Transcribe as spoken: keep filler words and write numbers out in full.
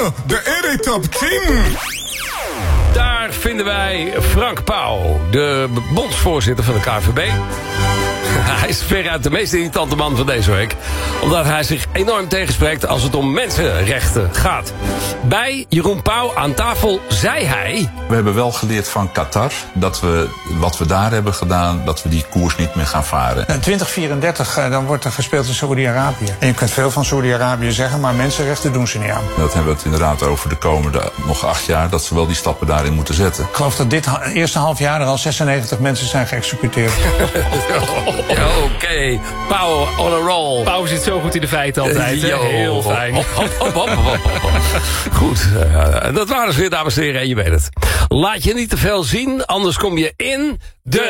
de Eretop tien. Daar vinden wij Frank Pauw, de bondsvoorzitter van de K N V B. Hij is veruit de meest irritante man van deze week. Omdat hij zich enorm tegenspreekt als het om mensenrechten gaat. Bij Jeroen Pauw aan tafel zei hij... We hebben wel geleerd van Qatar dat we wat we daar hebben gedaan, dat we die koers niet meer gaan varen. In twintig vierendertig dan wordt er gespeeld in Saoedi-Arabië. En je kunt veel van Saoedi-Arabië zeggen, maar mensenrechten doen ze niet aan. Dat hebben we het inderdaad over de komende nog acht jaar, dat ze wel die stappen daarin moeten zetten. Ik geloof dat dit ha- eerste half jaar er al zesennegentig mensen zijn geëxecuteerd. Oké, okay. Pauw on a roll. Pauw zit zo goed in de feiten altijd. Hè? Heel fijn. Hop, hop, hop, hop, hop, hop. Goed, uh, dat waren ze weer, dames en heren, en je weet het. Laat je niet te veel zien, anders kom je in de...